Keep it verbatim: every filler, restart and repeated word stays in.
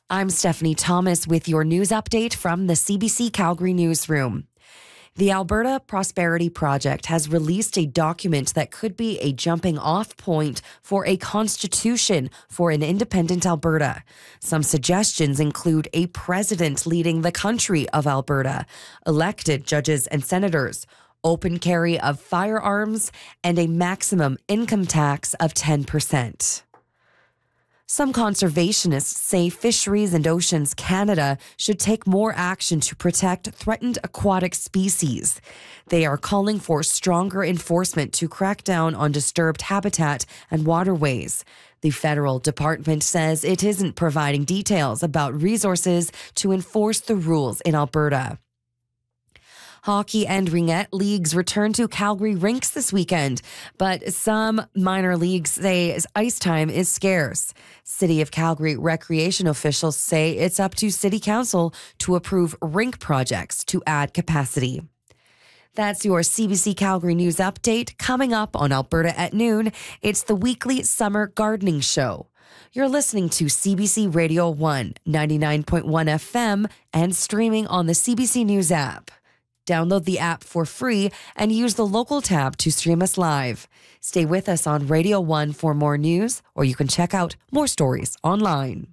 I'm Stephanie Thomas with your news update from the C B C Calgary newsroom. The Alberta Prosperity Project has released a document that could be a jumping-off point for a constitution for an independent Alberta. Some suggestions include a president leading the country of Alberta, elected judges and senators, open carry of firearms, and a maximum income tax of ten percent. Some conservationists say Fisheries and Oceans Canada should take more action to protect threatened aquatic species. They are calling for stronger enforcement to crack down on disturbed habitat and waterways. The federal department says it isn't providing details about resources to enforce the rules in Alberta. Hockey and ringette leagues return to Calgary rinks this weekend, but some minor leagues say ice time is scarce. City of Calgary recreation officials say it's up to City Council to approve rink projects to add capacity. That's your C B C Calgary News Update. Coming up on Alberta at noon, it's the weekly Summer Gardening Show. You're listening to C B C Radio one, ninety-nine point one F M, and streaming on the C B C News app. Download the app for free and use the local tab to stream us live. Stay with us on Radio one for more news, or you can check out more stories online.